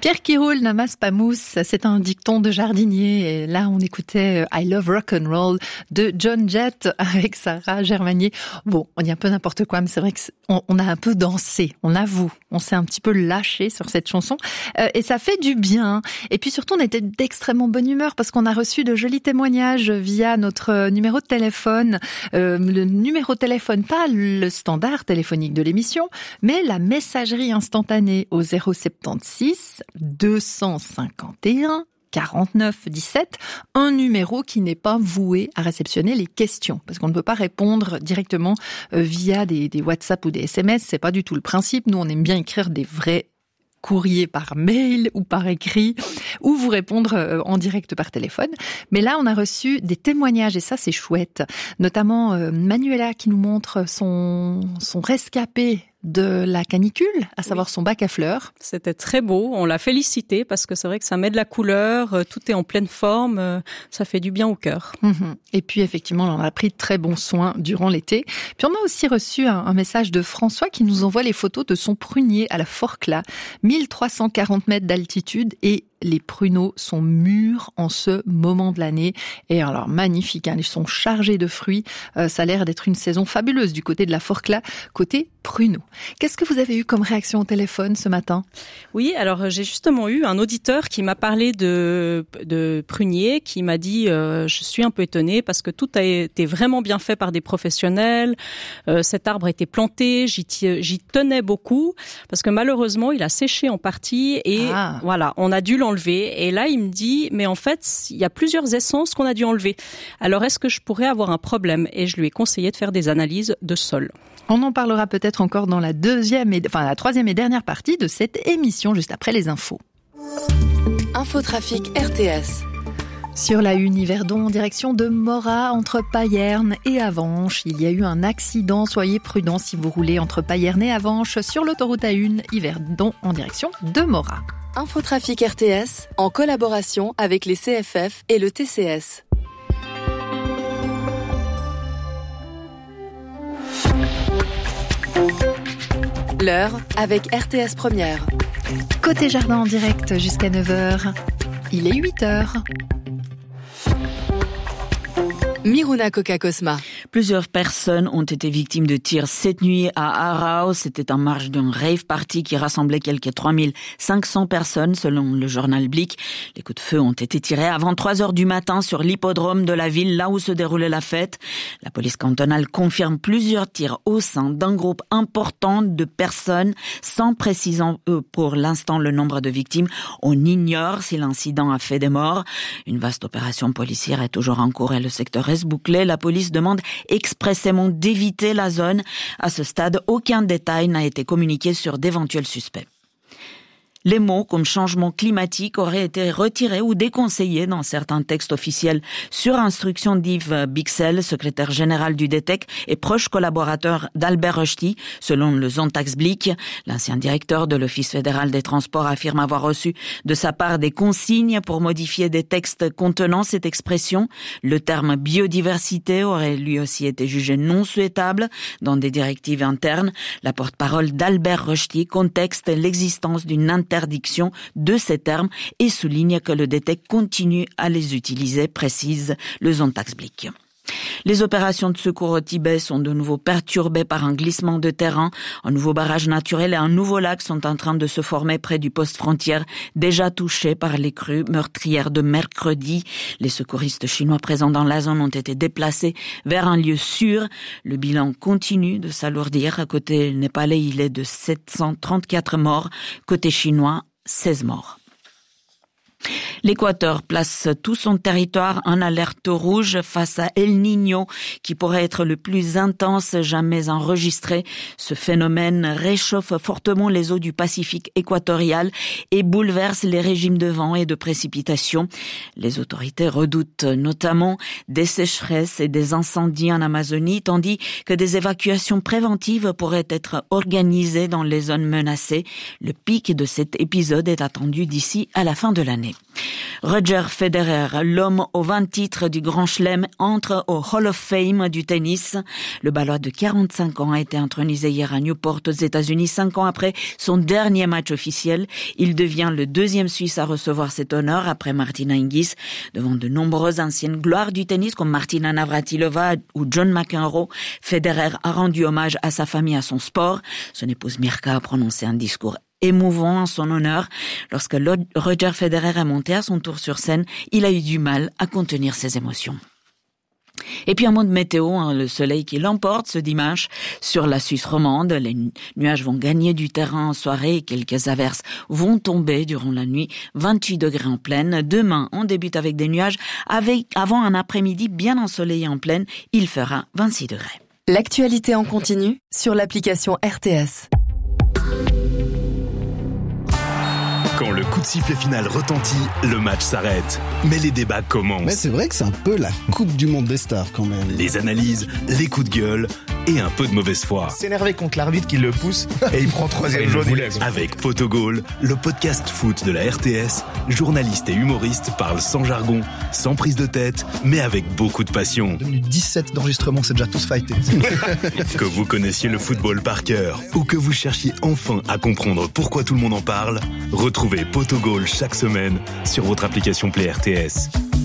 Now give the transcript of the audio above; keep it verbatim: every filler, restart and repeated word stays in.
Pierre qui roule n'amasse pas mousse, c'est un dicton de jardinier. Et là, on écoutait I Love Rock'n'Roll de John Jett avec Sarah Germanier. Bon, on dit un peu n'importe quoi, mais c'est vrai qu'on on a un peu dansé, on avoue. On s'est un petit peu lâché sur cette chanson. Euh, et ça fait du bien. Et puis surtout, on était d'extrêmement bonne humeur parce qu'on a reçu de jolis témoignages via notre numéro de téléphone. Euh, le numéro de téléphone, pas le standard téléphonique de l'émission, mais la messagerie instantanée au zéro soixante-seize deux cent cinquante et un quarante-neuf dix-sept, un numéro qui n'est pas voué à réceptionner les questions, parce qu'on ne peut pas répondre directement euh, via des, des WhatsApp ou des S M S, c'est pas du tout le principe. Nous, on aime bien écrire des vrais courrier par mail ou par écrit, ou vous répondre en direct par téléphone. Mais là, on a reçu des témoignages et ça, c'est chouette. Notamment euh, Manuela qui nous montre son, son rescapé de la canicule, à savoir oui. son bac à fleurs. C'était très beau, on l'a félicité parce que c'est vrai que ça met de la couleur, tout est en pleine forme, ça fait du bien au cœur. Mmh. Et puis effectivement, on en a pris très bon soin durant l'été. Puis on a aussi reçu un, un message de François qui nous envoie les photos de son prunier à la Forclaz, mille trois cent quarante mètres d'altitude et les pruneaux sont mûrs en ce moment de l'année. Et alors, magnifique, hein, ils sont chargés de fruits. Euh, ça a l'air d'être une saison fabuleuse du côté de la Forclaz, côté pruneaux. Qu'est-ce que vous avez eu comme réaction au téléphone ce matin ? Oui, alors j'ai justement eu un auditeur qui m'a parlé de, de prunier, qui m'a dit euh, « Je suis un peu étonnée parce que tout a été vraiment bien fait par des professionnels. Euh, cet arbre a été planté, j'y, j'y tenais beaucoup parce que malheureusement, il a séché en partie et ah. voilà, on a dû l'enlever. Et là, il me dit, mais en fait, il y a plusieurs essences qu'on a dû enlever. Alors, est-ce que je pourrais avoir un problème ? Et je lui ai conseillé de faire des analyses de sol. On en parlera peut-être encore dans la deuxième, et, enfin la troisième et dernière partie de cette émission, juste après les infos. Infotrafic R T S. Sur la une, Yverdon, en direction de Morat, entre Payerne et Avenches. Il y a eu un accident, soyez prudents si vous roulez entre Payerne et Avenches sur l'autoroute A un, Yverdon, en direction de Morat. Infotrafic R T S, en collaboration avec les C F F et le T C S. L'heure avec R T S Première. Côté jardin en direct jusqu'à neuf heures. Il est huit heures. Miruna Coca-Cosma. Plusieurs personnes ont été victimes de tirs cette nuit à Aarau. C'était en marge d'un rave party qui rassemblait quelques trois mille cinq cents personnes selon le journal Blick. Les coups de feu ont été tirés avant trois heures du matin sur l'hippodrome de la ville, là où se déroulait la fête. La police cantonale confirme plusieurs tirs au sein d'un groupe important de personnes, sans précisant pour l'instant le nombre de victimes. On ignore si l'incident a fait des morts. Une vaste opération policière est toujours en cours et le secteur est bouclé. La police demande expressément d'éviter la zone. À ce stade, aucun détail n'a été communiqué sur d'éventuels suspects. Les mots comme changement climatique auraient été retirés ou déconseillés dans certains textes officiels sur instruction d'Yves Bixel, secrétaire général du D T E C et proche collaborateur d'Albert Rochety, selon le Zontags Blick. L'ancien directeur de l'Office fédéral des transports affirme avoir reçu de sa part des consignes pour modifier des textes contenant cette expression. Le terme biodiversité aurait lui aussi été jugé non souhaitable dans des directives internes. La porte-parole d'Albert Rochety contexte l'existence d'une interdiction de ces termes et souligne que le D T E C continue à les utiliser, précise le Zontags Blick. Les opérations de secours au Tibet sont de nouveau perturbées par un glissement de terrain. Un nouveau barrage naturel et un nouveau lac sont en train de se former près du poste frontière, déjà touché par les crues meurtrières de mercredi. Les secouristes chinois présents dans la zone ont été déplacés vers un lieu sûr. Le bilan continue de s'alourdir. À côté népalais, il est de sept cent trente-quatre morts. Côté chinois, seize morts. L'Équateur place tout son territoire en alerte rouge face à El Niño, qui pourrait être le plus intense jamais enregistré. Ce phénomène réchauffe fortement les eaux du Pacifique équatorial et bouleverse les régimes de vent et de précipitations. Les autorités redoutent notamment des sécheresses et des incendies en Amazonie, tandis que des évacuations préventives pourraient être organisées dans les zones menacées. Le pic de cet épisode est attendu d'ici à la fin de l'année. Roger Federer, l'homme aux vingt titres du Grand Chelem, entre au Hall of Fame du tennis. Le Balois de quarante-cinq ans a été intronisé hier à Newport aux États-Unis, cinq ans après son dernier match officiel. Il devient le deuxième Suisse à recevoir cet honneur après Martina Hingis, devant de nombreuses anciennes gloires du tennis comme Martina Navratilova ou John McEnroe. Federer a rendu hommage à sa famille, à son sport. Son épouse Mirka a prononcé un discours émouvant en son honneur. Lorsque Roger Federer est monté à son tour sur scène, il a eu du mal à contenir ses émotions. Et puis un mot de météo, hein, le soleil qui l'emporte ce dimanche sur la Suisse romande. Les nuages vont gagner du terrain en soirée et quelques averses vont tomber durant la nuit. vingt-huit degrés en pleine. Demain, on débute avec des nuages avec, avant un après-midi bien ensoleillé en pleine. Il fera vingt-six degrés. L'actualité en continu sur l'application R T S. Quand le coup de sifflet final retentit, le match s'arrête. Mais les débats commencent. Mais c'est vrai que c'est un peu la Coupe du Monde des stars quand même. Les analyses, les coups de gueule et un peu de mauvaise foi. S'énerver contre l'arbitre qui le pousse et il prend troisième jaune. Avec Potogol, le podcast foot de la R T S, journalistes et humoristes parlent sans jargon, sans prise de tête, mais avec beaucoup de passion. deux minutes dix-sept d'enregistrement, c'est déjà tous fighté. Que vous connaissiez le football par cœur ou que vous cherchiez enfin à comprendre pourquoi tout le monde en parle, retrouvez Potogol chaque semaine sur votre application Play R T S.